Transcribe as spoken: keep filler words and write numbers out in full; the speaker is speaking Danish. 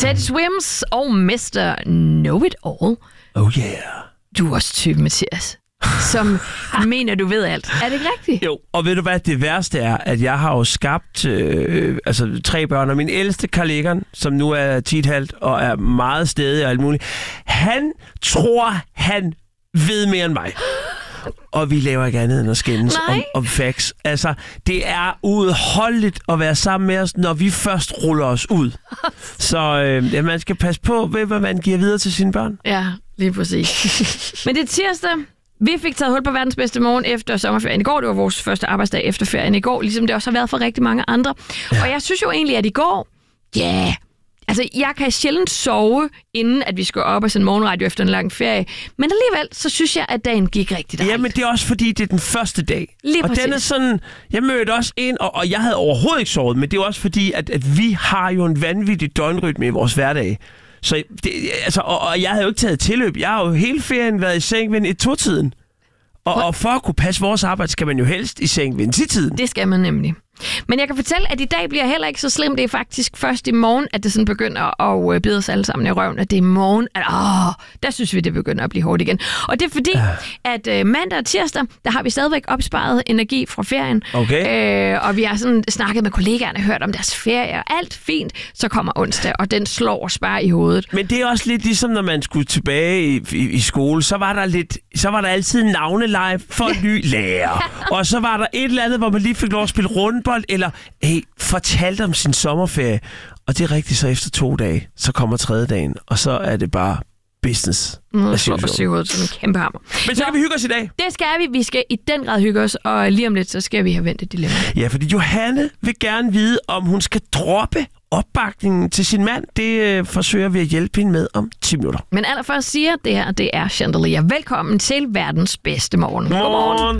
Teddy Swims og mister Know-It-All. Oh yeah. Du er også typen, Mathias, som mener, du ved alt. Er det ikke rigtigt? Jo, og ved du hvad, det værste er, at jeg har jo skabt øh, altså, tre børn, og min ældste Carl Egon, som nu er ti et halvt og er meget stedig og alt muligt, han tror, han ved mere end mig. Og vi laver ikke andet end at skændes om, om facts. Altså, det er udholdeligt at være sammen med os, når vi først ruller os ud. Så øh, ja, man skal passe på, hvad man giver videre til sine børn. Ja, lige præcis. Men det er tirsdag. Vi fik taget hul på verdens bedste morgen efter sommerferien i går. Det var vores første arbejdsdag efter ferien i går, ligesom det også har været for rigtig mange andre. Ja. Og jeg synes jo egentlig, at i går, ja... Yeah, altså, jeg kan sjældent sove, inden at vi skal op og sende morgenradio efter en lang ferie. Men alligevel, så synes jeg, at dagen gik rigtig dejligt. Ja, men det er også fordi, det er den første dag. Lige og præcis. den er sådan... Jeg mødte også ind, og, og jeg havde overhovedet ikke sovet, men det er også fordi, at, at vi har jo en vanvittig døgnrytme i vores hverdag. Så det, altså, og, og jeg havde jo ikke taget tilløb. Jeg har jo hele ferien været i seng ved et-to-tiden. Og, og for at kunne passe vores arbejde, skal man jo helst i seng ved en-ti-tiden. Det skal man nemlig. Men jeg kan fortælle, at i dag bliver heller ikke så slemt. Det er faktisk først i morgen, at det sådan begynder at bide os alle sammen i røven. At det er i morgen, at åh, der synes vi, det begynder at blive hårdt igen. Og det er fordi, at øh, mandag og tirsdag, der har vi stadigvæk opsparet energi fra ferien. Okay. Øh, og vi har sådan snakket med kollegaerne, hørt om deres ferie, og alt fint. Så kommer onsdag, og den slår os bare i hovedet. Men det er også lidt ligesom, når man skulle tilbage i, i, i skole, så var der lidt, så var der altid navneleje for en ny lærer. Og så var der et eller andet, hvor man lige fik lov at spille rundbold, eller hey, fortalte om sin sommerferie. Og det er rigtigt, så efter to dage, så kommer tredje dagen, og så er det bare business. Nu slår os i hovedet som en kæmpe hammer. Men så kan Nå, vi hygge os i dag. Det skal vi. Vi skal i den grad hygge os, og lige om lidt, så skal vi have ventet dilemma. Ja, fordi Johanne vil gerne vide, om hun skal droppe opbakningen til sin mand. Det øh, forsøger vi at hjælpe hende med om ti minutter. Men allerførst siger det her, det er Chandelier. Velkommen til verdens bedste morgen. Godmorgen.